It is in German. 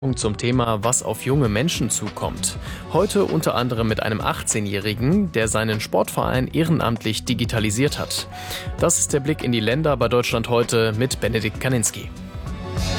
Zum Thema, was auf junge Menschen zukommt. Heute unter anderem mit einem 18-Jährigen, der seinen Sportverein ehrenamtlich digitalisiert hat. Das ist der Blick in die Länder bei Deutschland heute mit Benedikt Kaninski.